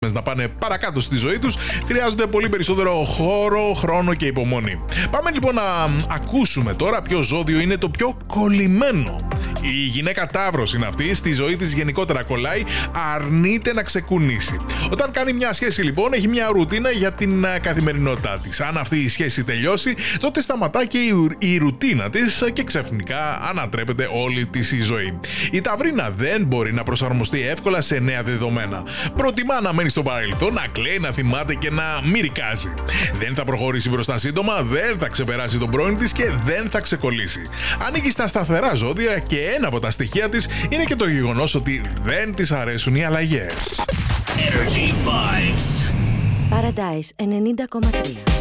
να πάνε παρακάτω στη ζωή τους, χρειάζονται πολύ περισσότερο χώρο, χρόνο και υπομονή. Πάμε λοιπόν να ακούσουμε τώρα ποιο ζώδιο είναι το πιο κολλημένο. Η γυναίκα Ταύρος είναι αυτή, στη ζωή της γενικότερα κολλάει, αρνείται να ξεκουνήσει. Όταν κάνει μια σχέση λοιπόν, έχει μια ρουτίνα για την καθημερινότητά της. Αν αυτή η σχέση τελειώσει, τότε σταματά και η ρουτίνα της και ξαφνικά ανατρέπεται όλη της η ζωή. Η Ταυρίνα δεν μπορεί να προσαρμοστεί εύκολα σε νέα δεδομένα. Προτιμά να μένει στο παρελθόν, να κλαίει, να θυμάται και να μυρικάζει. Δεν θα προχωρήσει μπροστά σύντομα, δεν θα ξεπεράσει τον πρώην της και δεν θα ξεκολλήσει. Ανήκει στα σταθερά ζώδια και ένα από τα στοιχεία της είναι και το γεγονός ότι δεν της αρέσουν οι αλλαγές. Energy Vibes. Paradise 90,3.